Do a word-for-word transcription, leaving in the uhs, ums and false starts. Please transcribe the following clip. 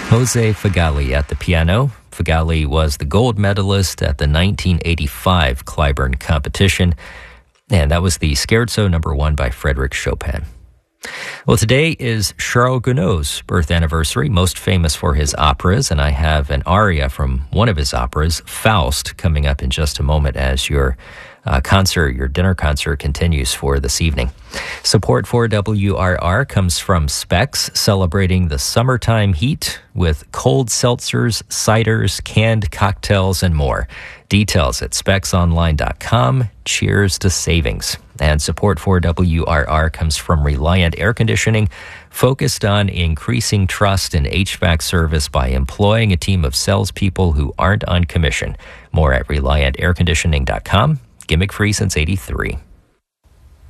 Jose Fagali at the piano. Fagali was the gold medalist at the nineteen eighty-five Clyburn competition, and that was the Scherzo number one by Frédéric Chopin. Well, today is Charles Gounod's birth anniversary, most famous for his operas, and I have an aria from one of his operas, Faust, coming up in just a moment as your uh, concert, your dinner concert continues for this evening. Support for W R R comes from Specs, celebrating the summertime heat with cold seltzers, ciders, canned cocktails, and more. Details at specs online dot com. Cheers to savings. And support for W R R comes from Reliant Air Conditioning, focused on increasing trust in H V A C service by employing a team of salespeople who aren't on commission. More at reliant air conditioning dot com. Gimmick free since eighty-three.